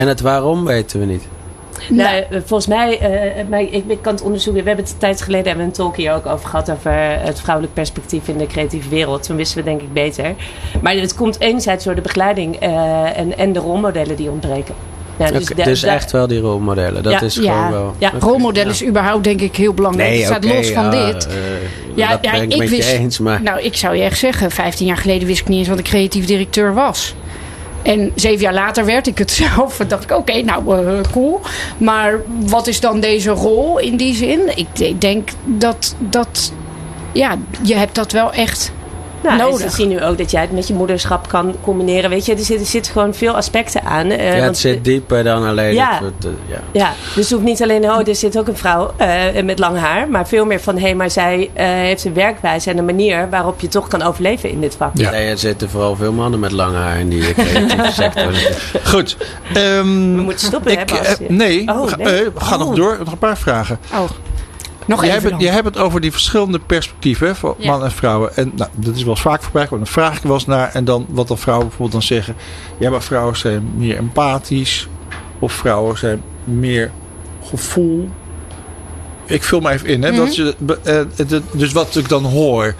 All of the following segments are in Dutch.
En het waarom weten we niet. Nou, volgens mij, ik kan het onderzoeken. We hebben het een tijd geleden een talk hier ook over gehad. Over het vrouwelijk perspectief in de creatieve wereld. Toen wisten we denk ik beter. Maar het komt enerzijds door de begeleiding en de rolmodellen die ontbreken. Nou, dus echt wel die rolmodellen. Dat is gewoon wel... Ja, rolmodellen is überhaupt denk ik heel belangrijk. Het staat los van dit. Dat ben ik met je eens. Maar... Nou, ik zou je echt zeggen, 15 jaar geleden wist ik niet eens wat een creatief directeur was. En 7 jaar later werd ik het zelf. En dacht ik, oké, cool. Maar wat is dan deze rol in die zin? Ik denk dat je hebt dat wel echt nodig. We zien nu ook dat jij het met je moederschap kan combineren. Weet je, er zitten gewoon veel aspecten aan. Het zit dieper dan alleen... Ja, dus het hoeft niet alleen... er zit ook een vrouw met lang haar. Maar veel meer van... maar zij heeft een werkwijze en een manier... waarop je toch kan overleven in dit vak. Ja, er zitten vooral veel mannen met lang haar in die creatieve sector. Goed. We moeten stoppen, hè, Bas? We gaan nog door. Nog een paar vragen. Je hebt het over die verschillende perspectieven voor mannen en vrouwen. En dat is wel eens vaak voorbij gekomen. Dan vraag ik wel eens naar. En dan wat dan vrouwen bijvoorbeeld dan zeggen. Ja, maar vrouwen zijn meer empathisch. Of vrouwen zijn meer gevoel. Ik vul me even in. Hè, dat je, dus wat ik dan hoor.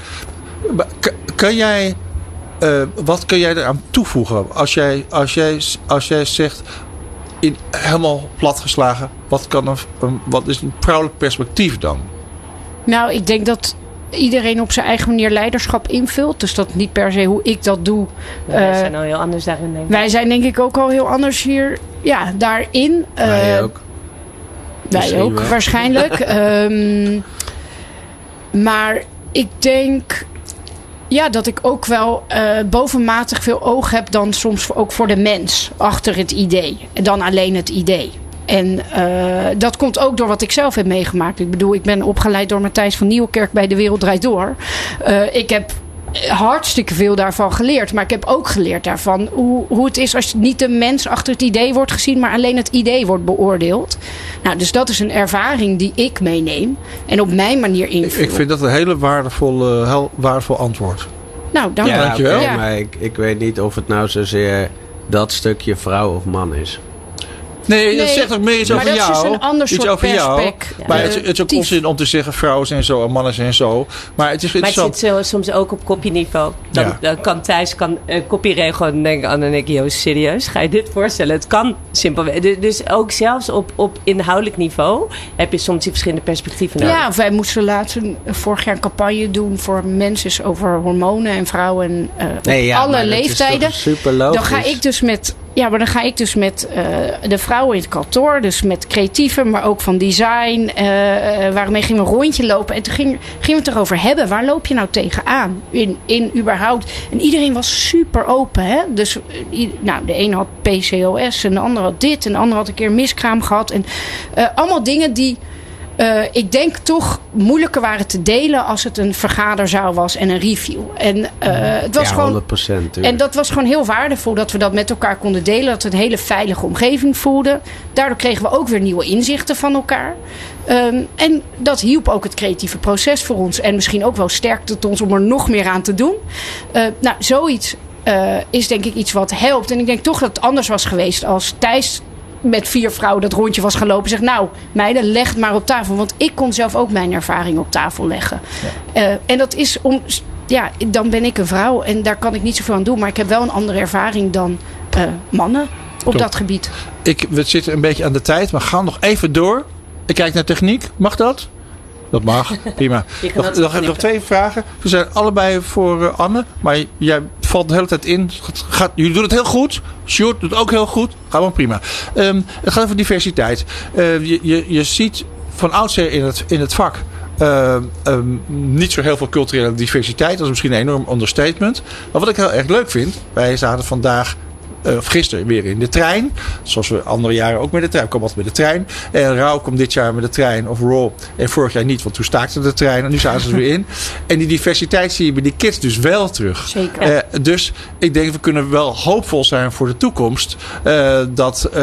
Wat kun jij eraan toevoegen? Als jij zegt... helemaal platgeslagen. Wat is een vrouwelijk perspectief dan? Nou, ik denk dat iedereen op zijn eigen manier leiderschap invult. Dus dat niet per se hoe ik dat doe. Wij zijn al heel anders daarin, denk ik. Wij zijn denk ik ook al heel anders hier. Ja, daarin. Wij ook. Wij ook, waarschijnlijk. Maar ik denk... Ja, dat ik ook wel bovenmatig veel oog heb dan soms ook voor de mens achter het idee. En dan alleen het idee. En dat komt ook door wat ik zelf heb meegemaakt. Ik bedoel, ik ben opgeleid door Matthijs van Nieuwkerk bij De Wereld Draait Door. Ik heb hartstikke veel daarvan geleerd. Maar ik heb ook geleerd daarvan hoe het is als niet de mens achter het idee wordt gezien, maar alleen het idee wordt beoordeeld. Nou, dus dat is een ervaring die ik meeneem en op mijn manier invul. Ik vind dat een hele waardevol antwoord. Nou, dank je. Dankjewel. Okay, maar ik weet niet of het nou zozeer dat stukje vrouw of man is. Nee, dat zegt ook meer iets over jou. Maar dat is dus een ander soort perspectief. Maar het is ook onzin om te zeggen vrouwen zijn zo en mannen zijn zo. Maar het is interessant. Maar het zit soms ook op kopjeniveau. Dan kan Thijs kopieregel en denken... dan denk ik, serieus? Ga je dit voorstellen? Het kan simpelweg. Dus ook zelfs op inhoudelijk niveau... heb je soms die verschillende perspectieven nodig. Ja, wij moesten laatst vorig jaar een campagne doen... voor mensen over hormonen en vrouwen en alle leeftijden. Dat is super logisch. Dan ga ik dus met... Ja, maar dan ga ik dus met de vrouwen in het kantoor. Dus met creatieven, maar ook van design. Waarmee gingen we een rondje lopen. En toen gingen we het erover hebben. Waar loop je nou tegenaan? In überhaupt. En iedereen was super open. Hè? Dus de een had PCOS. En de ander had dit. En de ander had een keer een miskraam gehad. En allemaal dingen die... ik denk toch moeilijker waren te delen als het een vergaderzaal was en een review. En het was gewoon 100%. En dat was gewoon heel waardevol dat we dat met elkaar konden delen. Dat we een hele veilige omgeving voelden. Daardoor kregen we ook weer nieuwe inzichten van elkaar. En dat hielp ook het creatieve proces voor ons. En misschien ook wel sterkte het ons om er nog meer aan te doen. Zoiets is denk ik iets wat helpt. En ik denk toch dat het anders was geweest als Thijs met 4 vrouwen dat rondje was gaan lopen. Zegt, nou meiden, leg het maar op tafel. Want ik kon zelf ook mijn ervaring op tafel leggen. Ja. En dat is om... Ja, dan ben ik een vrouw en daar kan ik niet zoveel aan doen. Maar ik heb wel een andere ervaring dan mannen op dat gebied. We zitten een beetje aan de tijd, maar gaan nog even door. Ik kijk naar techniek. Mag dat? Dat mag. Prima. Nog 2 vragen. Ze zijn allebei voor Anne. Maar jij valt de hele tijd in. Jullie doen het heel goed. Sjoerd doet het ook heel goed. Gaat wel prima. Het gaat over diversiteit. Je ziet van oudsher in het vak... niet zo heel veel culturele diversiteit. Dat is misschien een enorm understatement. Maar wat ik heel erg leuk vind... Wij zaten vandaag... of gisteren weer in de trein. Zoals we andere jaren ook met de trein. We komen altijd met de trein. En Rauw komt dit jaar met de trein. Of Raw. En vorig jaar niet. Want toen staakte de trein. En nu zaten ze er weer in. En die diversiteit zie je bij die kids dus wel terug. Zeker. Dus ik denk we kunnen wel hoopvol zijn voor de toekomst. We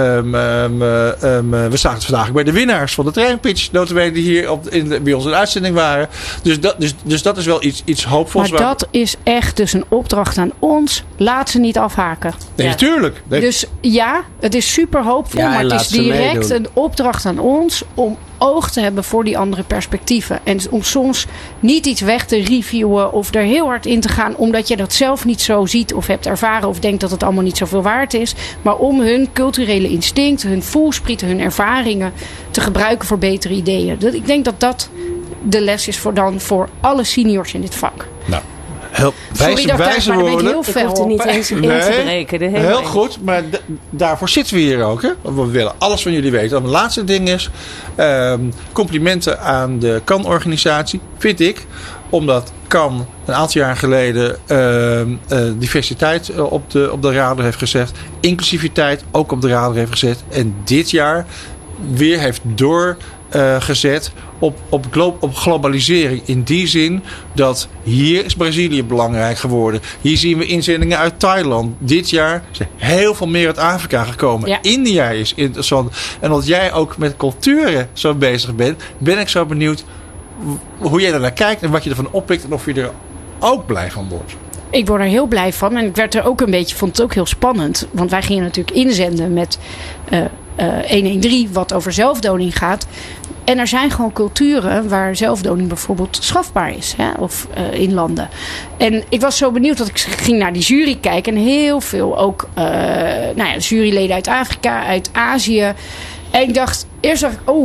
zagen vandaag bij de winnaars van de treinpitch. Notabene die hier bij ons in de uitzending waren. Dus dat is wel iets hoopvols. Maar dat is echt dus een opdracht aan ons. Laat ze niet afhaken. Nee, natuurlijk Tuurlijk. Dus ja, het is super hoopvol, Ja, maar het laat is ze direct meedoen. een opdracht aan ons om oog te hebben voor die andere perspectieven. En om soms niet iets weg te reviewen of er heel hard in te gaan omdat je dat zelf niet zo ziet of hebt ervaren of denkt dat het allemaal niet zoveel waard is. Maar om hun culturele instincten, hun voelsprieten, hun ervaringen te gebruiken voor betere ideeën. Ik denk dat dat de les is voor alle seniors in dit vak. Nou, Sorry dat wijze maar daar ben ik woorden. heel Ik fel hoef er niet op. eens in te breken. Heel goed, maar daarvoor zitten we hier ook. Hè? Want we willen alles van jullie weten. En het laatste ding is, complimenten aan de CAN-organisatie, vind ik. Omdat CAN een aantal jaar geleden diversiteit op de radar heeft gezet. Inclusiviteit ook op de radar heeft gezet. En dit jaar weer heeft doorgezet op globalisering. In die zin dat hier is Brazilië belangrijk geworden. Hier zien we inzendingen uit Thailand. Dit jaar zijn heel veel meer uit Afrika gekomen. Ja. India is interessant. En omdat jij ook met culturen zo bezig bent, ben ik zo benieuwd hoe jij naar kijkt en wat je ervan oppikt en of je er ook blij van wordt. Ik word er heel blij van. En ik werd er ook vond het ook heel spannend. Want wij gingen natuurlijk inzenden met 113, wat over zelfdoding gaat. En er zijn gewoon culturen waar zelfdoding bijvoorbeeld strafbaar is. Hè? Of in landen. En ik was zo benieuwd dat ik ging naar die jury kijken. En heel veel ook juryleden uit Afrika, uit Azië. En ik dacht, eerst dacht ik,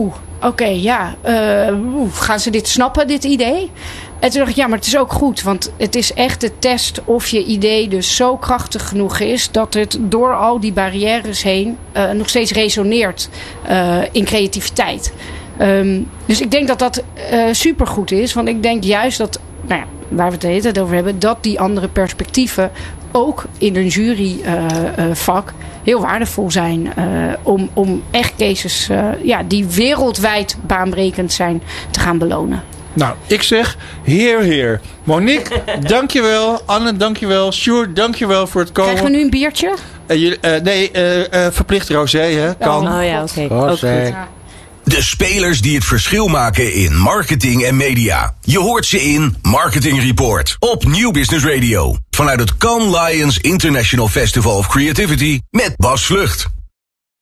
gaan ze dit snappen, dit idee? En toen dacht ik, ja, maar het is ook goed. Want het is echt de test of je idee dus zo krachtig genoeg is dat het door al die barrières heen nog steeds resoneert in creativiteit. Dus ik denk dat dat supergoed is. Want ik denk juist dat, waar we het de hele tijd over hebben, dat die andere perspectieven ook in een juryvak heel waardevol zijn om echt cases die wereldwijd baanbrekend zijn te gaan belonen. Nou, ik zeg heer. Monique, dankjewel. Anne, dankjewel. Sjoerd, dankjewel voor het komen. Krijgen we nu een biertje? Verplicht rosé, hè? Kan. Oh ja, oké. Rosé. De spelers die het verschil maken in marketing en media. Je hoort ze in Marketing Report op Nieuw Business Radio. Vanuit het Cannes Lions International Festival of Creativity met Bas Vlucht.